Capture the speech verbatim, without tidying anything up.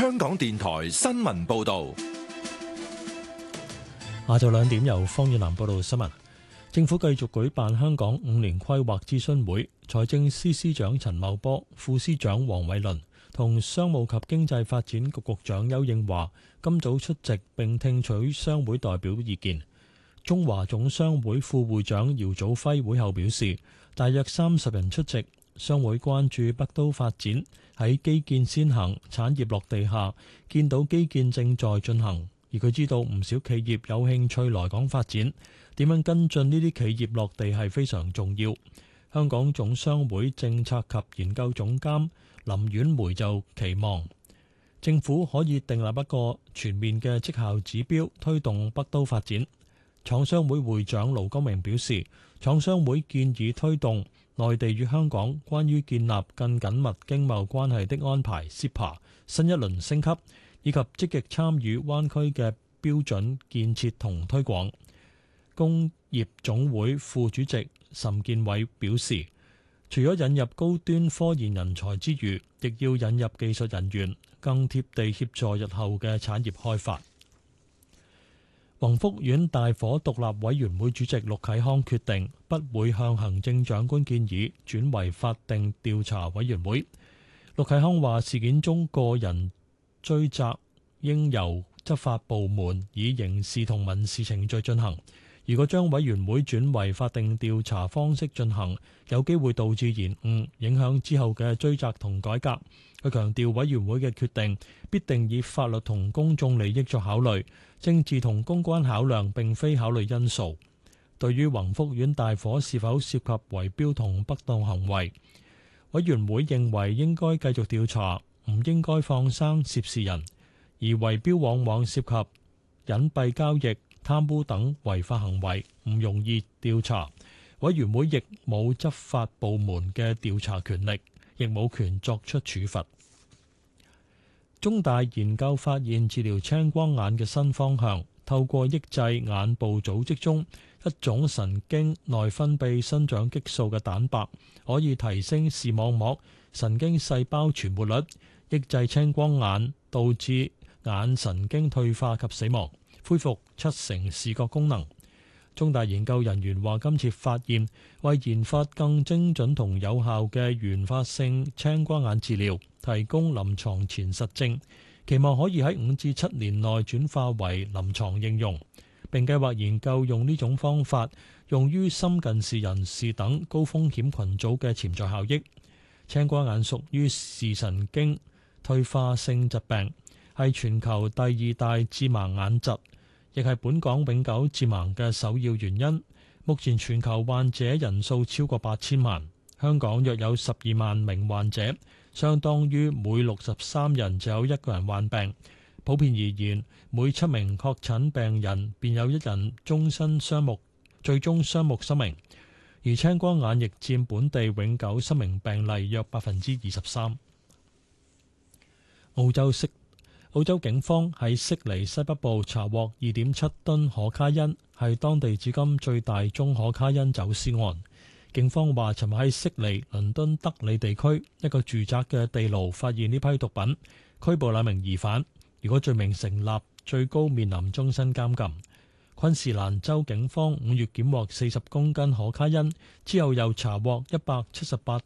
香港電台新聞報道。 下晝兩點由方遠南報道新聞。政府繼續舉辦香港五年規劃諮詢會，財政司司長陳茂波、副司長黃偉綸同商務及經濟發展局局長丘應樺今早出席並聽取商會代表意見。中華總商會副會長姚祖輝會後表示，大約三十人出席，商會關注北都發展喺基建先行、產業落地下，見到基建正在進行，而佢知道唔少企業有興趣來港發展，點樣跟進呢啲企業落地係非常重要。香港總商會政策及研究總監林婉梅就期望政府可以訂立一個全面嘅績效指標，推動北都發展。廠商會會長盧光明表示，廠商會建議推動內地與香港關於建立更緊密經貿關係的安排 （C E P A） 新一輪升級，以及積極參與灣區嘅標準建設同推廣。工業總會副主席岑建偉表示，除咗引入高端科研人才之餘，亦要引入技術人員，更貼地協助日後嘅產業開發。宏福苑大火獨立委員會主席陸啟康決定不會向行政長官建議轉為法定調查委員會。陸啟康話：事件中個人追責應由執法部門以刑事同民事程序進行。如果將委員會轉為法定調查方式進行，有機會導致延誤，影響之後嘅追責同改革。佢強調委員會嘅決定必定以法律同公眾利益作考慮，政治同公關考量並非考慮因素。對於宏福苑大火是否涉及圍標同不當行為，委員會認為應該繼續調查，唔應該放生涉事人，而圍標往往涉及隱蔽交易、貪污等違法行為，唔容易調查。委員會亦冇執法部門嘅調查權力，亦冇權作出處罰。中大研究發現，治療青光眼嘅新方向，透過抑制眼部組織中一種神經內分泌生長激素嘅蛋白，可以提升視網膜神經細胞存活率，抑制青光眼導致眼神經退化及死亡，恢復七成視覺功能。中大研究人員話，今次發現為研發更精準同有效嘅原發性青光眼治療提供臨床前實證，期望可以喺五至七年內轉化為臨床應用，並計劃研究用呢種方法用於深近視人士等高風險群組嘅潛在效益。青光眼屬於視神經退化性疾病，係全球第二大致盲眼疾，亦係本港永久致盲嘅首要原因。目前全球患者人數超過八千萬，香港約有十二萬名患者，相當於每六十三人就有一個人患病。普遍而言，每七名確診病人便有一人終身雙目最終雙目失明，而青光眼亦佔本地永久失明病例約百分之二十三。澳洲悉澳洲警方喺悉尼西北部查獲二點七噸可卡因，係當地至今最大宗可卡因走私案。警方話，尋日喺悉尼、倫敦德里地區一個住宅嘅地牢發現呢批毒品，拘捕兩名疑犯。如果罪名成立，最高面臨終身監禁。昆士蘭州警方五月檢獲四十公斤可卡因，之後又查獲一百七十八